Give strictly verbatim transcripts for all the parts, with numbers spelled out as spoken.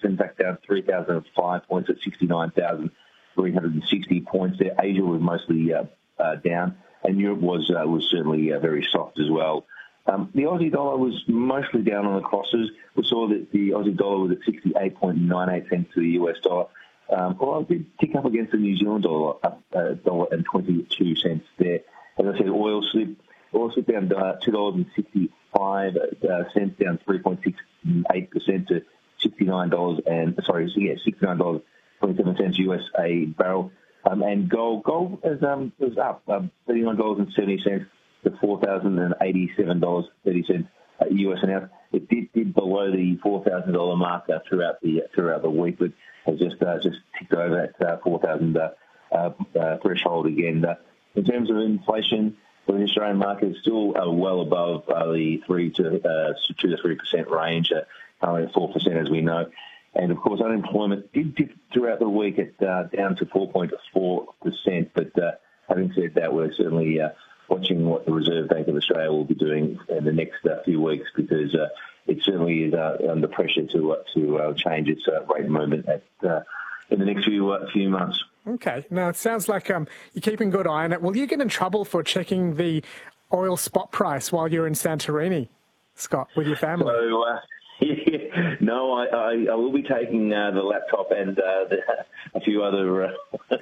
percent back down three thousand five points at sixty-nine thousand three hundred sixty points there. Asia was mostly uh, uh, down, and Europe was uh, was certainly uh, very soft as well. Um, the Aussie dollar was mostly down on the crosses. We saw that the Aussie dollar was at sixty-eight point nine eight cents to the U S dollar. Um, well, it did tick up against the New Zealand dollar, up a dollar and twenty-two cents there. As I said, oil slipped, oil slipped down uh, two dollars and sixty-five cents, down three point six eight percent to sixty-nine dollars and sorry, yeah, sixty-nine dollars twenty-seven cents U S a barrel. Um, and gold, gold is um was up um, thirty-nine dollars and seventy cents to four thousand and eighty-seven dollars thirty cents U S an ounce. It did, did below the four thousand dollar mark uh, throughout the throughout the week, but has just uh, just ticked over that uh, four thousand uh, uh, uh, threshold again. Uh, in terms of inflation, for the Australian market, it's still uh, well above uh, the three to uh, two to three percent range, uh, currently at four percent as we know. And of course, unemployment did dip throughout the week at uh, down to four point four percent. But uh, having said that, we're certainly uh, watching what the Reserve Bank of Australia will be doing in the next uh, few weeks, because uh, it certainly is uh, under pressure to uh, to uh, change its uh, rate movement at, uh, in the next few uh, few months. Okay. Now, it sounds like um, you're keeping good eye on it. Will you get in trouble for checking the oil spot price while you're in Santorini, Scott, with your family? So, uh, yeah, no, I, I, I will be taking uh, the laptop and uh, the, a few other uh,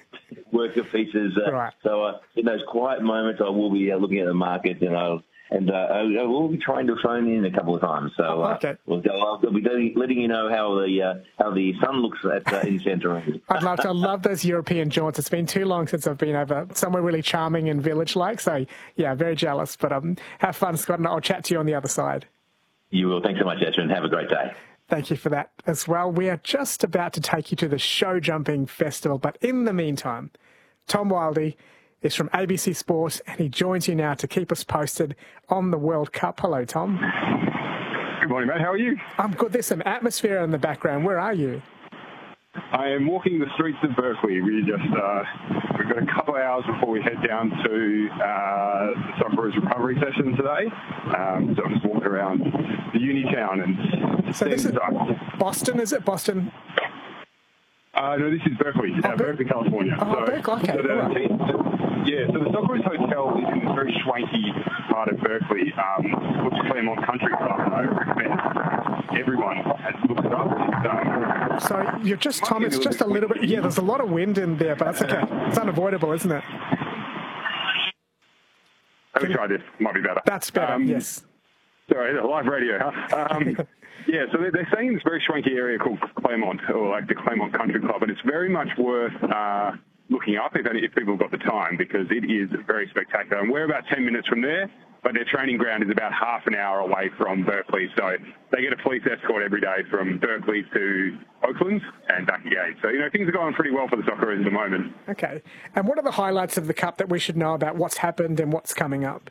worker features. Uh, right. So uh, in those quiet moments, I will be uh, looking at the market, you know, and uh, I will be trying to phone in a couple of times. So uh, okay. we'll, I'll be letting, letting you know how the uh, how the sun looks at uh, in Santorini. I'd love to. I love those European jaunts. It's been too long since I've been over somewhere really charming and village-like. So yeah, very jealous. But um, have fun, Scott, and I'll chat to you on the other side. You will. Thanks so much, Ashwin. Have a great day. Thank you for that as well. We are just about to take you to the Show Jumping Festival, but in the meantime, Tom Wildey is from A B C Sport, and he joins you now to keep us posted on the World Cup. Hello, Tom. Good morning, mate. How are you? I'm good. There's some atmosphere in the background. Where are you? I am walking the streets of Berkeley. We just uh, we've got a couple of hours before we head down to uh, the Socceroos recovery session today. Um, so I'm just walking around the uni town and. So this is Boston, is it Boston? Uh, no, this is Berkeley, oh, uh, Berkeley, California. Oh, so, Berkeley, okay. So the, right. Yeah, so the Socceroos Hotel is in this very swanky part of Berkeley, um, called the Claremont Country Club. I recommend everyone has looked it up. It's, um, so you're just, Tom, it's just a little bit, yeah, there's a lot of wind in there, but that's okay. It's unavoidable, isn't it? Let me try this. Might be better. That's better, um, yes. Sorry, live radio, huh? Um, yeah, so they're, they're staying in this very swanky area called Claremont, or like the Claremont Country Club, and it's very much worth uh, looking up if, if people have got the time, because it is very spectacular. And we're about ten minutes from there, but their training ground is about half an hour away from Berkeley. So they get a police escort every day from Berkeley to Oakland and back again. So, you know, things are going pretty well for the Socceroos at the moment. Okay. And what are the highlights of the Cup that we should know about, what's happened and what's coming up?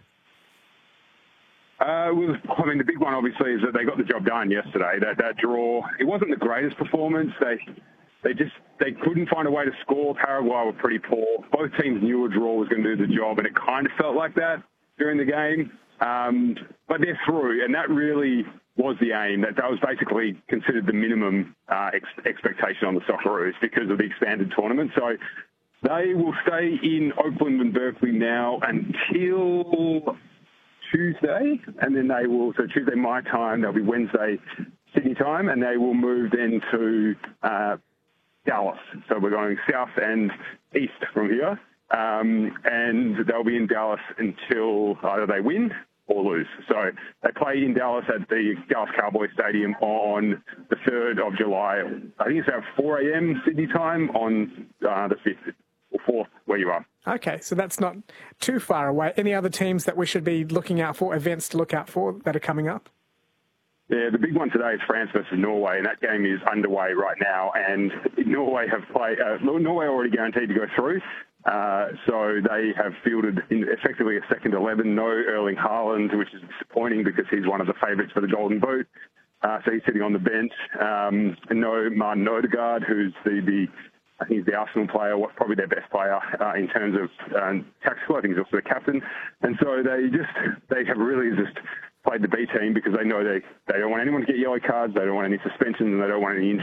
Uh, well, I mean, the big one, obviously, is that they got the job done yesterday. That that draw, it wasn't the greatest performance. They they just they couldn't find a way to score. Paraguay were pretty poor. Both teams knew a draw was going to do the job, and it kind of felt like that during the game. Um, but they're through, and that really was the aim. That that was basically considered the minimum uh, ex- expectation on the Socceroos because of the expanded tournament. So they will stay in Oakland and Berkeley now until Tuesday, and then they will, so Tuesday my time, they'll be Wednesday Sydney time, and they will move then to uh, Dallas. So we're going south and east from here, um, and they'll be in Dallas until either they win or lose. So they play in Dallas at the Dallas Cowboys Stadium on the third of July. I think it's about four a.m. Sydney time on uh, the fifth or fourth, where you are. Okay, so that's not too far away. Any other teams that we should be looking out for, events to look out for that are coming up? Yeah, the big one today is France versus Norway, and that game is underway right now. And Norway have played. Uh, Norway already guaranteed to go through, uh, so they have fielded in effectively a second eleven. No Erling Haaland, which is disappointing because he's one of the favourites for the Golden Boot. Uh, so he's sitting on the bench. Um, and no Martin Odegaard, who's the the I think he's the Arsenal player, what's probably their best player uh, in terms of um, tactical. I think he's also the captain. And so they just, they have really just played the B team because they know they, they don't want anyone to get yellow cards, they don't want any suspensions, and they don't want any injuries.